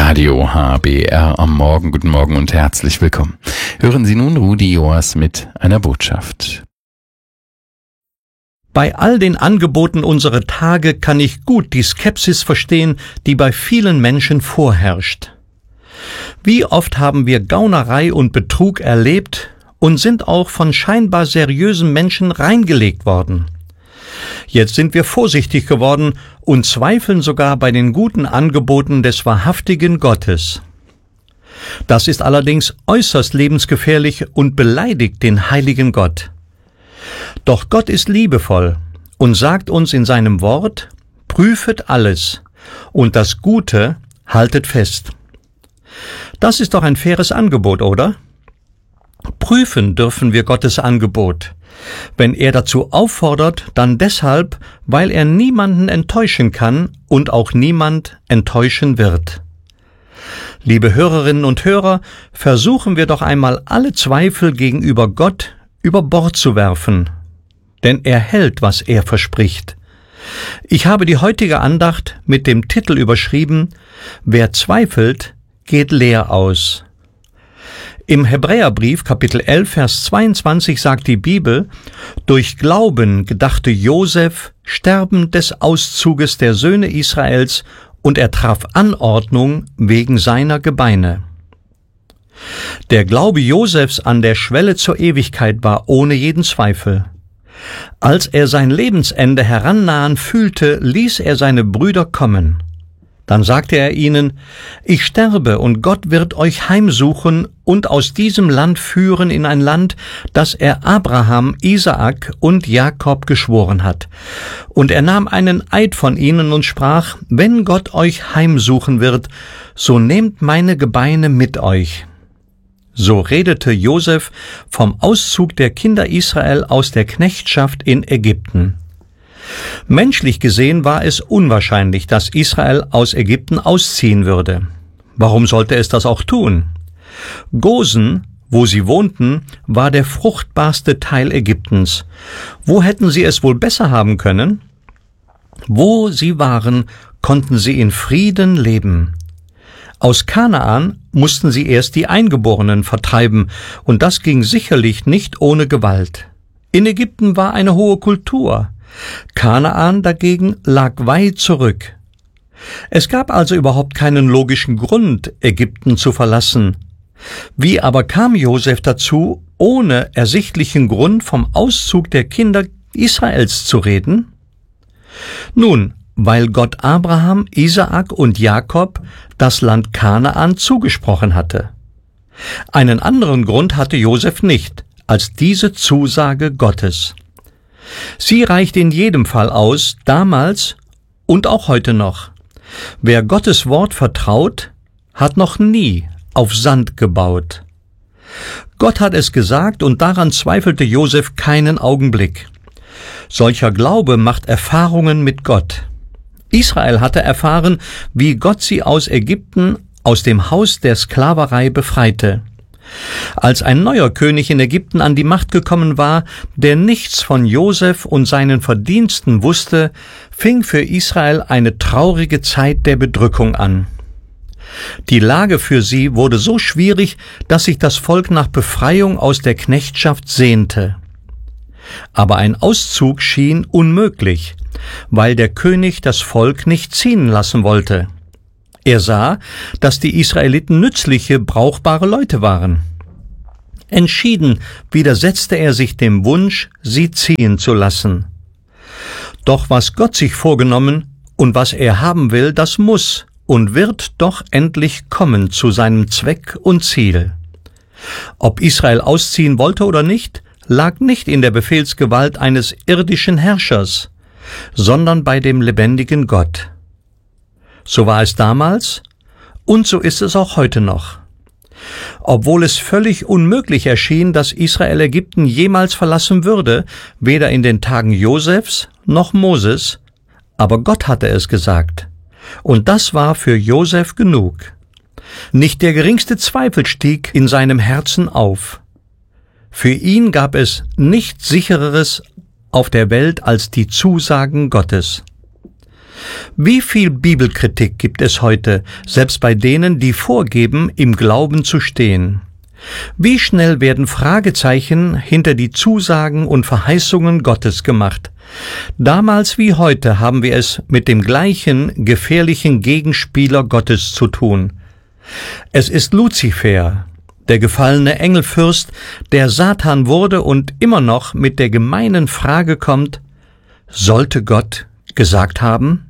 Radio HBR am Morgen. Guten Morgen und herzlich willkommen. Hören Sie nun Rudi Joas mit einer Botschaft. Bei all den Angeboten unserer Tage kann ich gut die Skepsis verstehen, die bei vielen Menschen vorherrscht. Wie oft haben wir Gaunerei und Betrug erlebt und sind auch von scheinbar seriösen Menschen reingelegt worden. Jetzt sind wir vorsichtig geworden und zweifeln sogar bei den guten Angeboten des wahrhaftigen Gottes. Das ist allerdings äußerst lebensgefährlich und beleidigt den heiligen Gott. Doch Gott ist liebevoll und sagt uns in seinem Wort: Prüfet alles und das Gute haltet fest. Das ist doch ein faires Angebot, oder? Prüfen dürfen wir Gottes Angebot. Wenn er dazu auffordert, dann deshalb, weil er niemanden enttäuschen kann und auch niemand enttäuschen wird. Liebe Hörerinnen und Hörer, versuchen wir doch einmal alle Zweifel gegenüber Gott über Bord zu werfen, denn er hält, was er verspricht. Ich habe die heutige Andacht mit dem Titel überschrieben: Wer zweifelt, geht leer aus. Im Hebräerbrief, Kapitel 11, Vers 22 sagt die Bibel: Durch Glauben gedachte Josef Sterben des Auszuges der Söhne Israels, und er traf Anordnung wegen seiner Gebeine. Der Glaube Josefs an der Schwelle zur Ewigkeit war ohne jeden Zweifel. Als er sein Lebensende herannahen fühlte, ließ er seine Brüder kommen. Dann sagte er ihnen: Ich sterbe, und Gott wird euch heimsuchen und aus diesem Land führen in ein Land, das er Abraham, Isaak und Jakob geschworen hat. Und er nahm einen Eid von ihnen und sprach: Wenn Gott euch heimsuchen wird, so nehmt meine Gebeine mit euch. So redete Josef vom Auszug der Kinder Israel aus der Knechtschaft in Ägypten. Menschlich gesehen war es unwahrscheinlich, dass Israel aus Ägypten ausziehen würde. Warum sollte es das auch tun? Gosen, wo sie wohnten, war der fruchtbarste Teil Ägyptens. Wo hätten sie es wohl besser haben können? Wo sie waren, konnten sie in Frieden leben. Aus Kanaan mussten sie erst die Eingeborenen vertreiben, und das ging sicherlich nicht ohne Gewalt. In Ägypten war eine hohe Kultur. Kanaan dagegen lag weit zurück. Es gab also überhaupt keinen logischen Grund, Ägypten zu verlassen. Wie aber kam Josef dazu, ohne ersichtlichen Grund vom Auszug der Kinder Israels zu reden? Nun, weil Gott Abraham, Isaak und Jakob das Land Kanaan zugesprochen hatte. Einen anderen Grund hatte Josef nicht als diese Zusage Gottes. Sie reicht in jedem Fall aus, damals und auch heute noch. Wer Gottes Wort vertraut, hat noch nie auf Sand gebaut. Gott hat es gesagt, und daran zweifelte Josef keinen Augenblick. Solcher Glaube macht Erfahrungen mit Gott. Israel hatte erfahren, wie Gott sie aus Ägypten, aus dem Haus der Sklaverei befreite. Als ein neuer König in Ägypten an die Macht gekommen war, der nichts von Josef und seinen Verdiensten wusste, fing für Israel eine traurige Zeit der Bedrückung an. Die Lage für sie wurde so schwierig, dass sich das Volk nach Befreiung aus der Knechtschaft sehnte. Aber ein Auszug schien unmöglich, weil der König das Volk nicht ziehen lassen wollte. Er sah, dass die Israeliten nützliche, brauchbare Leute waren. Entschieden widersetzte er sich dem Wunsch, sie ziehen zu lassen. Doch was Gott sich vorgenommen und was er haben will, das muss und wird doch endlich kommen zu seinem Zweck und Ziel. Ob Israel ausziehen wollte oder nicht, lag nicht in der Befehlsgewalt eines irdischen Herrschers, sondern bei dem lebendigen Gott. So war es damals und so ist es auch heute noch. Obwohl es völlig unmöglich erschien, dass Israel Ägypten jemals verlassen würde, weder in den Tagen Josefs noch Moses, aber Gott hatte es gesagt. Und das war für Josef genug. Nicht der geringste Zweifel stieg in seinem Herzen auf. Für ihn gab es nichts Sichereres auf der Welt als die Zusagen Gottes. Wie viel Bibelkritik gibt es heute, selbst bei denen, die vorgeben, im Glauben zu stehen? Wie schnell werden Fragezeichen hinter die Zusagen und Verheißungen Gottes gemacht? Damals wie heute haben wir es mit dem gleichen gefährlichen Gegenspieler Gottes zu tun. Es ist Luzifer, der gefallene Engelfürst, der Satan wurde und immer noch mit der gemeinen Frage kommt: Sollte Gott gesagt haben?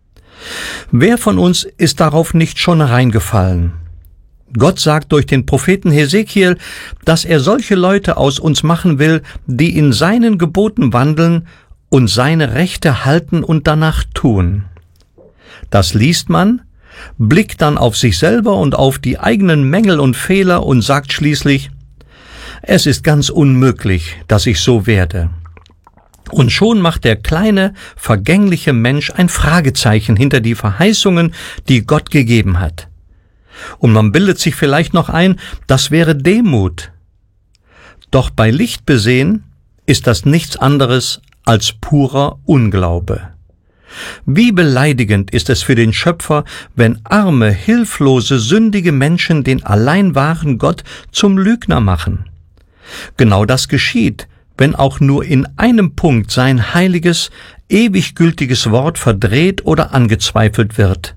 Wer von uns ist darauf nicht schon reingefallen? Gott sagt durch den Propheten Hesekiel, dass er solche Leute aus uns machen will, die in seinen Geboten wandeln und seine Rechte halten und danach tun. Das liest man, blickt dann auf sich selber und auf die eigenen Mängel und Fehler und sagt schließlich: Es ist ganz unmöglich, dass ich so werde. Und schon macht der kleine, vergängliche Mensch ein Fragezeichen hinter die Verheißungen, die Gott gegeben hat. Und man bildet sich vielleicht noch ein, das wäre Demut. Doch bei Licht besehen ist das nichts anderes als purer Unglaube. Wie beleidigend ist es für den Schöpfer, wenn arme, hilflose, sündige Menschen den allein wahren Gott zum Lügner machen. Genau das geschieht, wenn auch nur in einem Punkt sein heiliges, ewig gültiges Wort verdreht oder angezweifelt wird.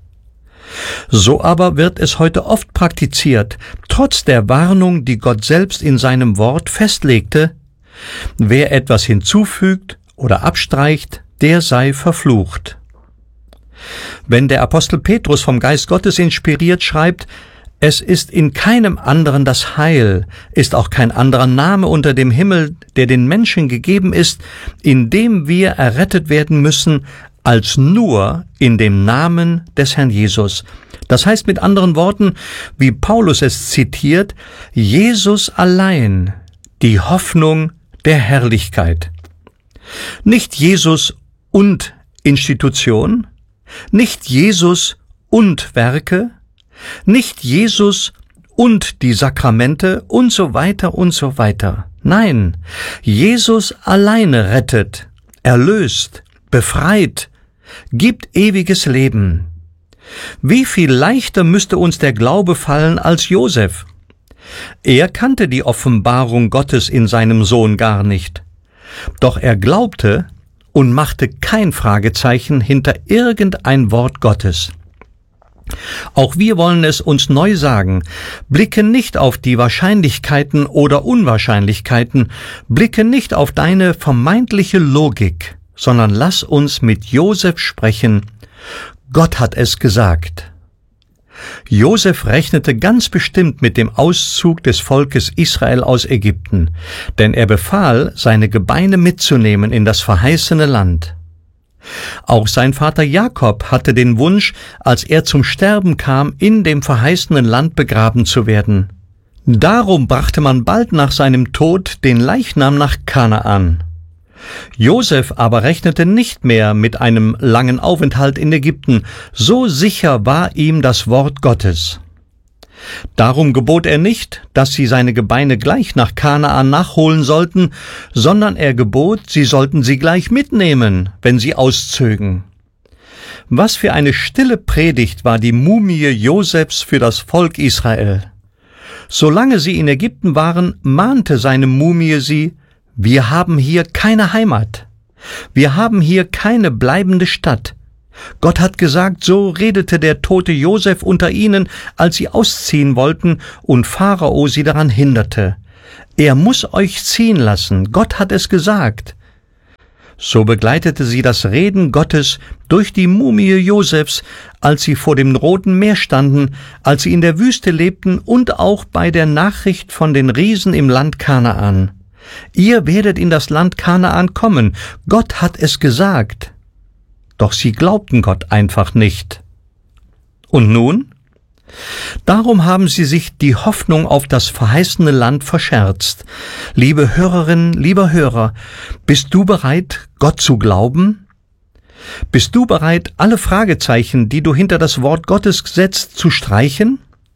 So aber wird es heute oft praktiziert, trotz der Warnung, die Gott selbst in seinem Wort festlegte: Wer etwas hinzufügt oder abstreicht, der sei verflucht. Wenn der Apostel Petrus vom Geist Gottes inspiriert schreibt: Es ist in keinem anderen das Heil, ist auch kein anderer Name unter dem Himmel, der den Menschen gegeben ist, in dem wir errettet werden müssen, als nur in dem Namen des Herrn Jesus. Das heißt mit anderen Worten, wie Paulus es zitiert: Jesus allein, die Hoffnung der Herrlichkeit. Nicht Jesus und Institution, nicht Jesus und Werke, nicht Jesus und die Sakramente und so weiter und so weiter. Nein, Jesus alleine rettet, erlöst, befreit, gibt ewiges Leben. Wie viel leichter müsste uns der Glaube fallen als Josef? Er kannte die Offenbarung Gottes in seinem Sohn gar nicht. Doch er glaubte und machte kein Fragezeichen hinter irgendein Wort Gottes. Auch wir wollen es uns neu sagen: Blicke nicht auf die Wahrscheinlichkeiten oder Unwahrscheinlichkeiten, blicke nicht auf deine vermeintliche Logik, sondern lass uns mit Josef sprechen. Gott hat es gesagt. Josef rechnete ganz bestimmt mit dem Auszug des Volkes Israel aus Ägypten, denn er befahl, seine Gebeine mitzunehmen in das verheißene Land. Auch sein Vater Jakob hatte den Wunsch, als er zum Sterben kam, in dem verheißenen Land begraben zu werden. Darum brachte man bald nach seinem Tod den Leichnam nach Kanaan. Josef aber rechnete nicht mehr mit einem langen Aufenthalt in Ägypten, so sicher war ihm das Wort Gottes. Darum gebot er nicht, dass sie seine Gebeine gleich nach Kanaan nachholen sollten, sondern er gebot, sie sollten sie gleich mitnehmen, wenn sie auszögen. Was für eine stille Predigt war die Mumie Josefs für das Volk Israel. Solange sie in Ägypten waren, mahnte seine Mumie sie: Wir haben hier keine Heimat. Wir haben hier keine bleibende Stadt. Gott hat gesagt, so redete der tote Josef unter ihnen, als sie ausziehen wollten und Pharao sie daran hinderte. Er muss euch ziehen lassen. Gott hat es gesagt. So begleitete sie das Reden Gottes durch die Mumie Josefs, als sie vor dem Roten Meer standen, als sie in der Wüste lebten und auch bei der Nachricht von den Riesen im Land Kanaan. Ihr werdet in das Land Kanaan kommen. Gott hat es gesagt. Doch sie glaubten Gott einfach nicht. Und nun? Darum haben sie sich die Hoffnung auf das verheißene Land verscherzt. Liebe Hörerin, lieber Hörer, bist du bereit, Gott zu glauben? Bist du bereit, alle Fragezeichen, die du hinter das Wort Gottes setzt, zu streichen?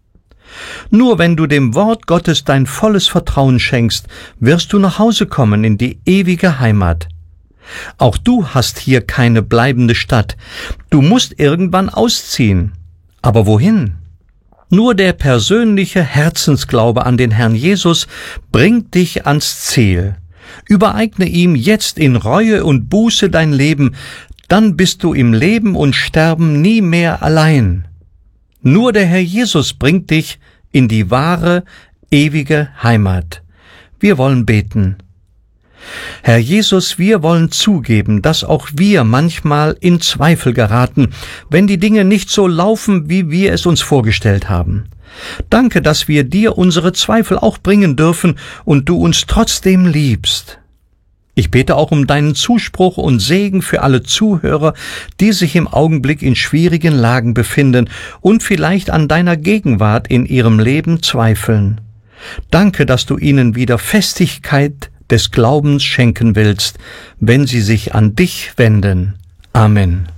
Nur wenn du dem Wort Gottes dein volles Vertrauen schenkst, wirst du nach Hause kommen in die ewige Heimat. Auch du hast hier keine bleibende Stadt. Du musst irgendwann ausziehen. Aber wohin? Nur der persönliche Herzensglaube an den Herrn Jesus bringt dich ans Ziel. Übereigne ihm jetzt in Reue und Buße dein Leben, dann bist du im Leben und Sterben nie mehr allein. Nur der Herr Jesus bringt dich in die wahre, ewige Heimat. Wir wollen beten. Herr Jesus, wir wollen zugeben, dass auch wir manchmal in Zweifel geraten, wenn die Dinge nicht so laufen, wie wir es uns vorgestellt haben. Danke, dass wir dir unsere Zweifel auch bringen dürfen und du uns trotzdem liebst. Ich bete auch um deinen Zuspruch und Segen für alle Zuhörer, die sich im Augenblick in schwierigen Lagen befinden und vielleicht an deiner Gegenwart in ihrem Leben zweifeln. Danke, dass du ihnen wieder Festigkeit des Glaubens schenken willst, wenn sie sich an dich wenden. Amen.